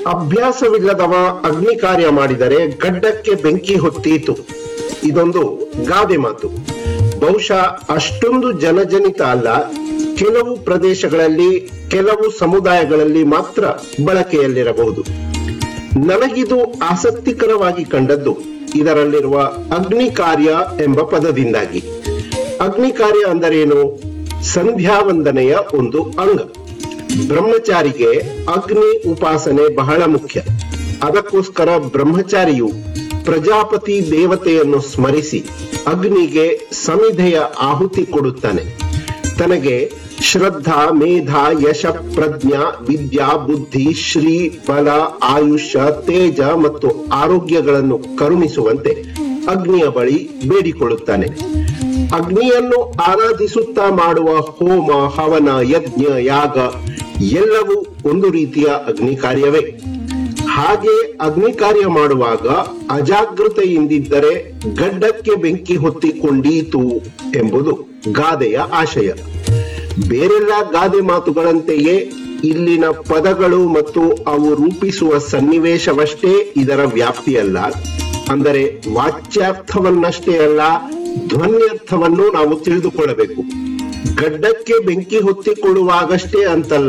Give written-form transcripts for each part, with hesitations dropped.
ಅಭ್ಯಾಸವಿಲ್ಲದವ ಅಗ್ನಿ ಕಾರ್ಯ ಮಾಡಿದರೆ ಗಡ್ಡಕ್ಕೆ ಬೆಂಕಿ ಹೊತ್ತೀತು. ಇದೊಂದು ಗಾದೆ ಮಾತು. ಬಹುಶಃ ಅಷ್ಟೊಂದು ಜನಜನಿತ ಅಲ್ಲ. ಕೆಲವು ಪ್ರದೇಶಗಳಲ್ಲಿ, ಕೆಲವು ಸಮುದಾಯಗಳಲ್ಲಿ ಮಾತ್ರ ಬಳಕೆಯಲ್ಲಿರಬಹುದು. ನನಗಿದು ಆಸಕ್ತಿಕರವಾಗಿ ಕಂಡದ್ದು ಇದರಲ್ಲಿರುವ ಅಗ್ನಿ ಕಾರ್ಯ ಎಂಬ ಪದದಿಂದಾಗಿ. ಅಗ್ನಿ ಕಾರ್ಯ ಅಂದರೇನು? ಸಂಧ್ಯಾ ವಂದನೆಯ ಒಂದು ಅಂಗ. ಬ್ರಹ್ಮಚಾರಿಗೆ ಅಗ್ನಿ ಉಪಾಸನೆ ಬಹಳ ಮುಖ್ಯ. ಅದಕ್ಕೋಸ್ಕರ ಬ್ರಹ್ಮಚಾರಿಯು ಪ್ರಜಾಪತಿ ದೇವತೆಯನ್ನು ಸ್ಮರಿಸಿ ಅಗ್ನಿಗೆ ಸಮಿಧೆಯ ಆಹುತಿ ಕೊಡುತ್ತಾನೆ. ತನಗೆ ಶ್ರದ್ಧಾ, ಮೇಧ, ಯಶ, ಪ್ರಜ್ಞಾ, ವಿದ್ಯಾ, ಬುದ್ಧಿ, ಶ್ರೀ, ಬಲ, ಆಯುಷ್ಯ, ತೇಜ ಮತ್ತು ಆರೋಗ್ಯಗಳನ್ನು ಕರುಣಿಸುವಂತೆ ಅಗ್ನಿಯ ಬಳಿ ಬೇಡಿಕೊಳ್ಳುತ್ತಾನೆ. ಅಗ್ನಿಯನ್ನು ಆರಾಧಿಸುತ್ತಾ ಮಾಡುವ ಹೋಮ, ಹವನ, ಯಜ್ಞ, ಯಾಗ ಎಲ್ಲವೂ ಒಂದು ರೀತಿಯ ಅಗ್ನಿ ಕಾರ್ಯವೇ. ಹಾಗೆ ಅಗ್ನಿ ಕಾರ್ಯ ಮಾಡುವಾಗ ಅಜಾಗೃತೆಯಿಂದಿದ್ದರೆ ಗಡ್ಡಕ್ಕೆ ಬೆಂಕಿ ಹೊತ್ತಿಕೊಂಡೀತು ಎಂಬುದು ಗಾದೆಯ ಆಶಯ. ಬೇರೆಲ್ಲ ಗಾದೆ ಮಾತುಗಳಂತೆಯೇ ಇಲ್ಲಿನ ಪದಗಳು ಮತ್ತು ಅವು ರೂಪಿಸುವ ಸನ್ನಿವೇಶವಷ್ಟೇ ಇದರ ವ್ಯಾಪ್ತಿಯಲ್ಲ. ಅಂದರೆ ವಾಚ್ಯಾರ್ಥವನ್ನಷ್ಟೇ ಅಲ್ಲ, ಧ್ವನ್ಯರ್ಥವನ್ನು ನಾವು ತಿಳಿದುಕೊಳ್ಳಬೇಕು. ಗಡ್ಡಕ್ಕೆ ಬೆಂಕಿ ಹೊತ್ತಿಕೊಳ್ಳುವಾಗಷ್ಟೇ ಅಂತಲ್ಲ,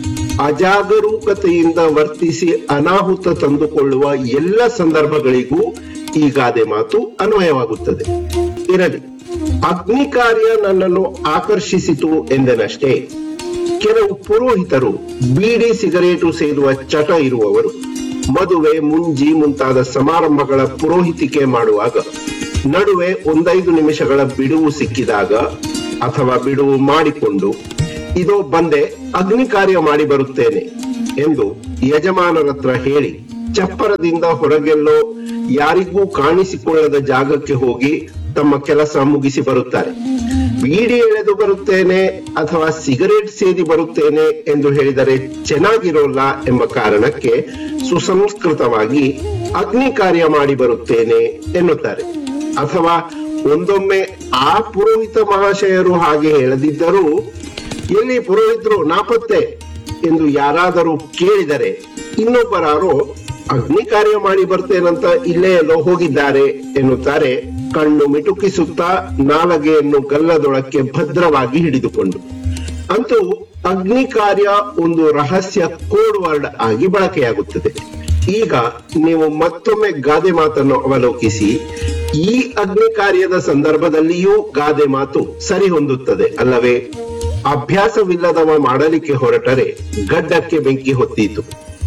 ಅಜಾಗರೂಕತೆಯಿಂದ ವರ್ತಿಸಿ ಅನಾಹುತ ತಂದುಕೊಳ್ಳುವ ಎಲ್ಲ ಸಂದರ್ಭಗಳಿಗೂ ಈ ಗಾದೆ ಮಾತು ಅನ್ವಯವಾಗುತ್ತದೆ. ಇರಲಿ, ಅಗ್ನಿ ಕಾರ್ಯ ನನ್ನನ್ನು ಆಕರ್ಷಿಸಿತು ಎಂದನಷ್ಟೇ. ಕೆಲವು ಪುರೋಹಿತರು ಬೀಡಿ ಸಿಗರೇಟು ಸೇದುವ ಚಟ ಇರುವವರು ಮದುವೆ, ಮುಂಜಿ ಮುಂತಾದ ಸಮಾರಂಭಗಳ ಪುರೋಹಿತಿಕೆ ಮಾಡುವಾಗ ನಡುವೆ 1-5 ನಿಮಿಷಗಳ ಬಿಡುವು ಸಿಕ್ಕಿದಾಗ ಅಥವಾ ಬಿಡುವು ಮಾಡಿಕೊಂಡು ಇದೋ ಬಂದೆ, ಅಗ್ನಿ ಕಾರ್ಯ ಮಾಡಿ ಬರುತ್ತೇನೆ ಎಂದು ಯಜಮಾನರತ್ರ ಹೇಳಿ ಚಪ್ಪರದಿಂದ ಹೊರಗೆಲ್ಲೋ ಯಾರಿಗೂ ಕಾಣಿಸಿಕೊಳ್ಳದ ಜಾಗಕ್ಕೆ ಹೋಗಿ ತಮ್ಮ ಕೆಲಸ ಮುಗಿಸಿ ಬರುತ್ತಾರೆ. ಬೀಡಿ ಎಳೆದು ಬರುತ್ತೇನೆ ಅಥವಾ ಸಿಗರೇಟ್ ಸೇದಿ ಬರುತ್ತೇನೆ ಎಂದು ಹೇಳಿದರೆ ಚೆನ್ನಾಗಿರೋಲ್ಲ ಎಂಬ ಕಾರಣಕ್ಕೆ ಸುಸಂಸ್ಕೃತವಾಗಿ ಅಗ್ನಿ ಕಾರ್ಯ ಮಾಡಿ ಬರುತ್ತೇನೆ ಎನ್ನುತ್ತಾರೆ. ಅಥವಾ ಒಂದೊಮ್ಮೆ ಆ ಪುರೋಹಿತ ಮಹಾಶಯರು ಹಾಗೆ ಹೇಳದಿದ್ದರೂ ಎಲ್ಲಿ ಪುರೋಹಿತರು ನಾಪತ್ತೆ ಎಂದು ಯಾರಾದರೂ ಕೇಳಿದರೆ ಇನ್ನೊಬ್ಬರಾರೋ ಅಗ್ನಿ ಕಾರ್ಯ ಮಾಡಿ ಬರ್ತೇನಂತ ಇಲ್ಲೇ ಎಲ್ಲೋ ಹೋಗಿದ್ದಾರೆ ಎನ್ನುತ್ತಾರೆ, ಕಣ್ಣು ಮಿಟುಕಿಸುತ್ತಾ ನಾಲಗೆಯನ್ನು ಗಲ್ಲದೊಳಕ್ಕೆ ಭದ್ರವಾಗಿ ಹಿಡಿದುಕೊಂಡು. ಅಂತೂ ಅಗ್ನಿ ಕಾರ್ಯ ಒಂದು ರಹಸ್ಯ ಕೋಡ್ ವರ್ಡ್ ಆಗಿ ಬಳಕೆಯಾಗುತ್ತದೆ. ಈಗ ನೀವು ಮತ್ತೊಮ್ಮೆ ಗಾದೆ ಮಾತನ್ನು ಅವಲೋಕಿಸಿ. ಈ ಅಗ್ನಿ ಕಾರ್ಯದ ಸಂದರ್ಭದಲ್ಲಿಯೂ ಗಾದೆ ಮಾತು ಸರಿ ಹೊಂದುತ್ತದೆ ಅಲ್ಲವೇ? ಅಭ್ಯಾಸವಿಲ್ಲದವ ಮಾಡಲಿಕ್ಕೆ ಹೊರಟರೆ ಗಡ್ಡಕ್ಕೆ ಬೆಂಕಿ ಹೊತ್ತೀತು.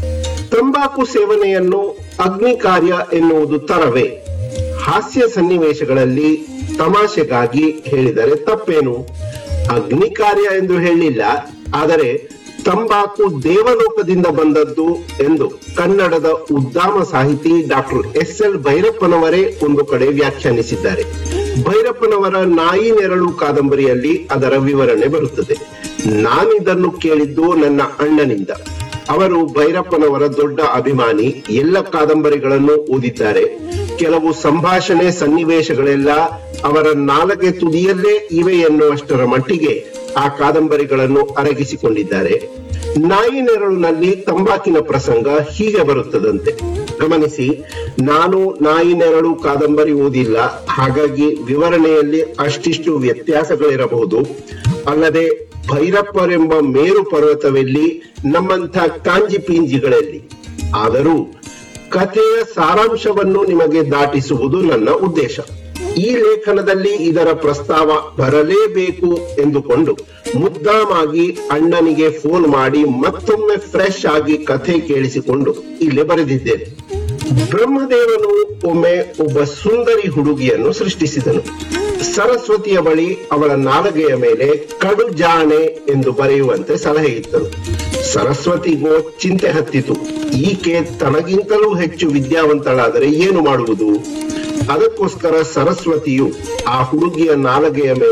ತಂಬಾಕು ಸೇವನೆಯನ್ನು ಅಗ್ನಿ ಕಾರ್ಯ ಎನ್ನುವುದು ತರವೇ? ಹಾಸ್ಯ ಸನ್ನಿವೇಶಗಳಲ್ಲಿ ತಮಾಷೆಗಾಗಿ ಹೇಳಿದರೆ ತಪ್ಪೇನು? ಅಗ್ನಿ ಕಾರ್ಯ ಎಂದು ಹೇಳಿಲ್ಲ, ಆದರೆ ತಂಬಾಕು ದೇವಲೋಕದಿಂದ ಬಂದದ್ದು ಎಂದು ಕನ್ನಡದ ಉದ್ದಾಮ ಸಾಹಿತಿ ಡಾಕ್ಟರ್ ಎಸ್.ಎಲ್. ಭೈರಪ್ಪನವರೇ ಒಂದು ಕಡೆ ವ್ಯಾಖ್ಯಾನಿಸಿದ್ದಾರೆ. ಭೈರಪ್ಪನವರ ನಾಯಿ ನೆರಳು ಕಾದಂಬರಿಯಲ್ಲಿ ಅದರ ವಿವರಣೆ ಬರುತ್ತದೆ. ನಾನಿದನ್ನು ಕೇಳಿದ್ದು ನನ್ನ ಅಣ್ಣನಿಂದ. ಅವರು ಭೈರಪ್ಪನವರ ದೊಡ್ಡ ಅಭಿಮಾನಿ, ಎಲ್ಲ ಕಾದಂಬರಿಗಳನ್ನು ಓದಿದ್ದಾರೆ. ಕೆಲವು ಸಂಭಾಷಣೆ ಸನ್ನಿವೇಶಗಳೆಲ್ಲ ಅವರ ನಾಲಗೆ ತುದಿಯಲ್ಲೇ ಇವೆ ಎನ್ನುವಷ್ಟರ ಮಟ್ಟಿಗೆ ಆ ಕಾದಂಬರಿಗಳನ್ನು ಅರಗಿಸಿಕೊಂಡಿದ್ದಾರೆ. ನಾಯಿ ನೆರಳಿನಲ್ಲಿ ತಂಬಾಕಿನ ಪ್ರಸಂಗ ಹೀಗೆ ಬರುತ್ತದಂತೆ, ಗಮನಿಸಿ. ನಾನು ನಾಯಿ ನೆರಳು ಕಾದಂಬರಿ ಓದಿಲ್ಲ, ಹಾಗಾಗಿ ವಿವರಣೆಯಲ್ಲಿ ಅಷ್ಟಿಷ್ಟು ವ್ಯತ್ಯಾಸಗಳಿರಬಹುದು. ಅಲ್ಲದೆ ಭೈರಪ್ಪರೆಂಬ ಮೇರು ಪರ್ವತವೆಲ್ಲಿ, ನಮ್ಮಂಥ ಕಾಂಜಿ ಪೀಂಜಿಗಳಲ್ಲಿ. ಆದರೂ ಕಥೆಯ ಸಾರಾಂಶವನ್ನು ನಿಮಗೆ ದಾಟಿಸುವುದು ನನ್ನ ಉದ್ದೇಶ. ಈ ಲೇಖನದಲ್ಲಿ ಇದರ ಪ್ರಸ್ತಾವ ಬರಲೇಬೇಕು ಎಂದುಕೊಂಡು ಮುದ್ದಾಮಾಗಿ ಅಣ್ಣನಿಗೆ ಫೋನ್ ಮಾಡಿ ಮತ್ತೊಮ್ಮೆ ಫ್ರೆಶ್ ಆಗಿ ಕಥೆ ಕೇಳಿಸಿಕೊಂಡು ಇಲ್ಲಿ ಬರೆದಿದ್ದೇನೆ. ಬ್ರಹ್ಮದೇವನು ಒಮ್ಮೆ ಒಬ್ಬ ಸುಂದರಿ ಹುಡುಗಿಯನ್ನು ಸೃಷ್ಟಿಸಿದನು. ಸರಸ್ವತಿಯ ಬಳಿ ಅವಳ ನಾಲಗೆಯ ಮೇಲೆ ಕಡು ಜಾಣೆ ಎಂದು ಬರೆಯುವಂತೆ ಸಲಹೆ ಇತ್ತನು. ಸರಸ್ವತಿಗೋ ಚಿಂತೆ ಹತ್ತಿತು. ಈಕೆ ತನಗಿಂತಲೂ ಹೆಚ್ಚು ವಿದ್ಯಾವಂತಳಾದರೆ ಏನು ಮಾಡುವುದು? ಅದಕ್ಕೋಸ್ಕರ ಸರಸ್ವತಿಯು ಆ ಹುಡುಗಿಯ ನಾಲಗೆಯ ಮೇಲೆ